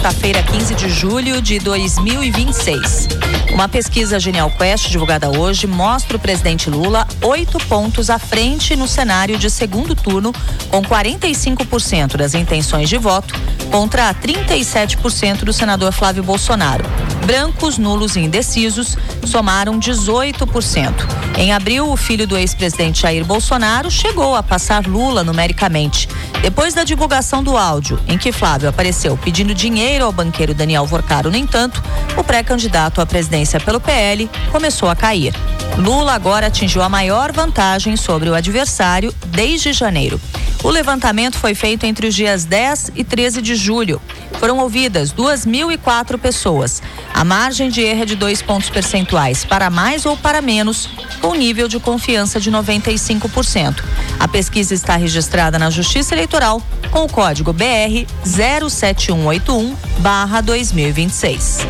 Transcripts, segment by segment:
quinta-feira, 15 de julho de 2026. Uma pesquisa Genial Quest divulgada hoje mostra o presidente Lula 8 pontos à frente no cenário de segundo turno, com 45% das intenções de voto contra 37% do senador Flávio Bolsonaro. Brancos, nulos e indecisos somaram 18%. Em abril, o filho do ex-presidente Jair Bolsonaro chegou a passar Lula numericamente. Depois da divulgação do áudio, em que Flávio apareceu pedindo dinheiro ao banqueiro Daniel Vorcaro, no entanto, o pré-candidato à presidência pelo PL começou a cair. Lula agora atingiu a maior vantagem sobre o adversário desde janeiro. O levantamento foi feito entre os dias 10 e 13 de julho. Foram ouvidas 2.004 pessoas. A margem de erro é de 2 pontos percentuais, para mais ou para menos, com nível de confiança de 95%. A pesquisa está registrada na Justiça Eleitoral com o código BR 07181/2026.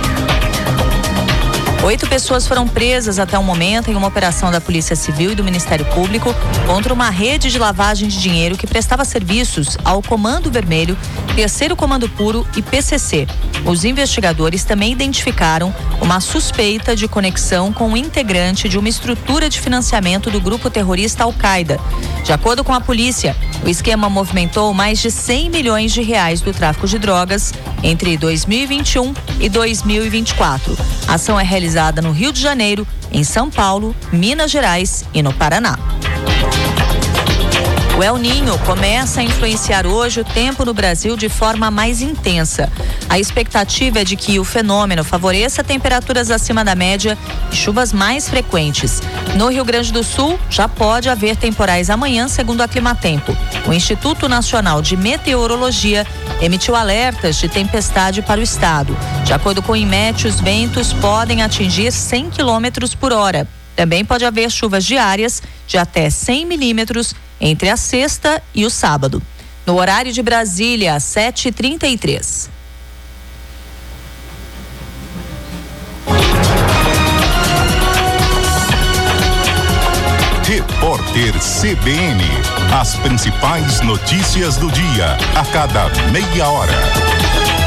8 pessoas foram presas até o momento em uma operação da Polícia Civil e do Ministério Público contra uma rede de lavagem de dinheiro que prestava serviços ao Comando Vermelho, Terceiro Comando Puro e PCC. Os investigadores também identificaram uma suspeita de conexão com um integrante de uma estrutura de financiamento do grupo terrorista Al-Qaeda. De acordo com a polícia, o esquema movimentou mais de 100 milhões de reais do tráfico de drogas entre 2021 e 2024. A ação é realizada no Rio de Janeiro, em São Paulo, Minas Gerais e no Paraná. O El Niño começa a influenciar hoje o tempo no Brasil de forma mais intensa. A expectativa é de que o fenômeno favoreça temperaturas acima da média e chuvas mais frequentes. No Rio Grande do Sul, já pode haver temporais amanhã, segundo a Climatempo. O Instituto Nacional de Meteorologia emitiu alertas de tempestade para o estado. De acordo com o IMET, os ventos podem atingir 100 km por hora. Também pode haver chuvas diárias de até 100 milímetros entre a sexta e o sábado. No horário de Brasília, às 7h33. Repórter CBN. As principais notícias do dia, a cada meia hora.